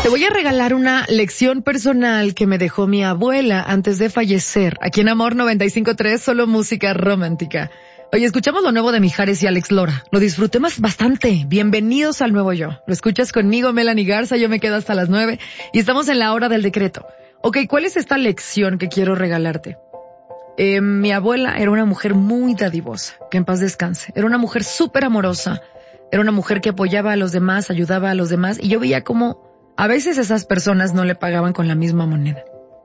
Te voy a regalar una lección personal que me dejó mi abuela antes de fallecer. Aquí en Amor 95.3, solo música romántica. Oye, escuchamos lo nuevo de Mijares y Alex Lora. Lo disfruté bastante. Bienvenidos al nuevo yo. Lo escuchas conmigo, Melanie Garza. Yo me quedo hasta las 9 y estamos en la hora del decreto. Ok, ¿cuál es esta lección que quiero regalarte? Mi abuela era una mujer muy dadivosa, que en paz descanse. Era una mujer súper amorosa. Era una mujer que apoyaba a los demás, ayudaba a los demás. Y yo veía cómo a veces esas personas no le pagaban con la misma moneda.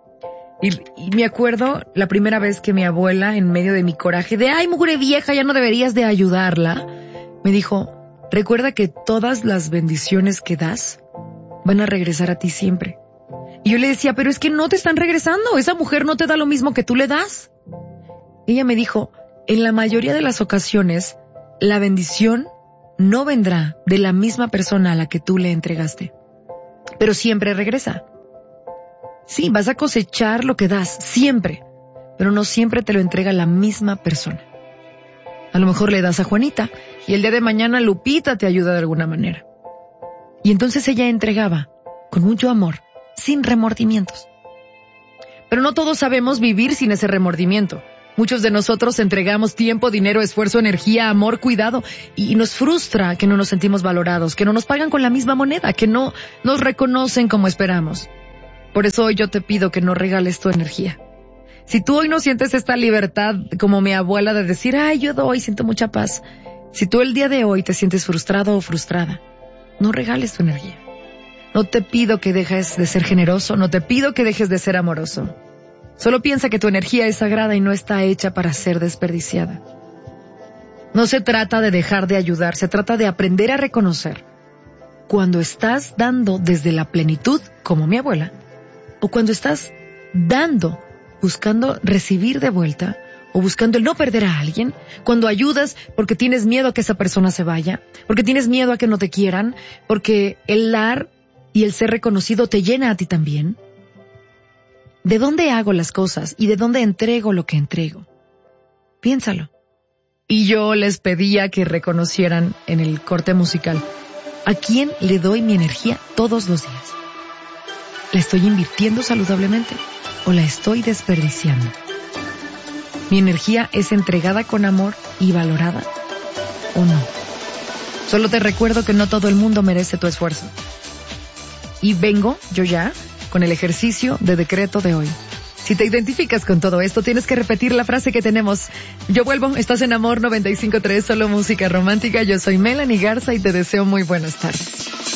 Y me acuerdo la primera vez que mi abuela, en medio de mi coraje, de ¡ay, mugre vieja, ya no deberías de ayudarla!, me dijo, recuerda que todas las bendiciones que das van a regresar a ti siempre. Y yo le decía, pero es que no te están regresando, esa mujer no te da lo mismo que tú le das. Ella me dijo, en la mayoría de las ocasiones, la bendición no vendrá de la misma persona a la que tú le entregaste, pero siempre regresa. Sí, vas a cosechar lo que das, siempre, pero no siempre te lo entrega la misma persona. A lo mejor le das a Juanita y el día de mañana Lupita te ayuda de alguna manera. Y entonces ella entregaba con mucho amor, sin remordimientos. Pero no todos sabemos vivir sin ese remordimiento. Muchos de nosotros entregamos tiempo, dinero, esfuerzo, energía, amor, cuidado, y nos frustra que no nos sentimos valorados, que no nos pagan con la misma moneda, que no nos reconocen como esperamos. Por eso hoy yo te pido que no regales tu energía. Si tú hoy no sientes esta libertad como mi abuela de decir, ay, yo doy, siento mucha paz. Si tú el día de hoy te sientes frustrado o frustrada, no regales tu energía. No te pido que dejes de ser generoso, no te pido que dejes de ser amoroso. Solo piensa que tu energía es sagrada y no está hecha para ser desperdiciada. No se trata de dejar de ayudar, se trata de aprender a reconocer cuando estás dando desde la plenitud, como mi abuela, o cuando estás dando buscando recibir de vuelta, o buscando el no perder a alguien, cuando ayudas porque tienes miedo a que esa persona se vaya, porque tienes miedo a que no te quieran, porque el dar y el ser reconocido te llena a ti también. ¿De dónde hago las cosas y de dónde entrego lo que entrego? Piénsalo. Y yo les pedía que reconocieran en el corte musical, ¿a quién le doy mi energía todos los días? ¿La estoy invirtiendo saludablemente o la estoy desperdiciando? ¿Mi energía es entregada con amor y valorada o no? Solo te recuerdo que no todo el mundo merece tu esfuerzo. Y vengo, yo ya, con el ejercicio de decreto de hoy. Si te identificas con todo esto, tienes que repetir la frase que tenemos. Yo vuelvo, estás en Amor 95.3, solo música romántica. Yo soy Melanie Garza y te deseo muy buenas tardes.